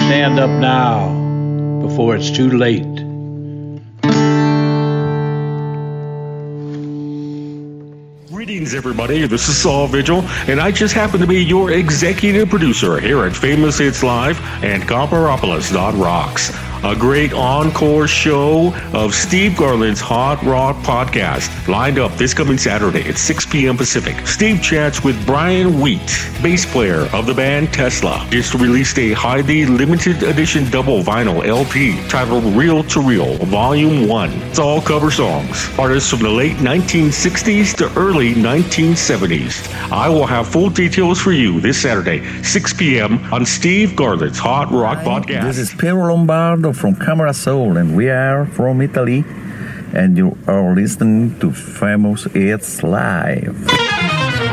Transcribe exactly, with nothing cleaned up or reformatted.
Stand up now before it's too late. Greetings, everybody. This is Saul Vigil, and I just happen to be your executive producer here at Famous Hits Live and Copperopolis dot rocks. A great encore show of Steve Garland's Hot Rock Podcast lined up this coming Saturday at six p.m. Pacific. Steve chats with Brian Wheat, bass player of the band Tesla. Just released a highly limited edition double vinyl L P titled Real to Real Volume one. It's all cover songs. Artists from the late nineteen sixties to early nineteen seventies. I will have full details for you this Saturday, six p.m. on Steve Garland's Hot Rock Hi, Podcast. This is Piero Lombardo from Camera Soul, and we are from Italy, and you are listening to Famous Hits Live.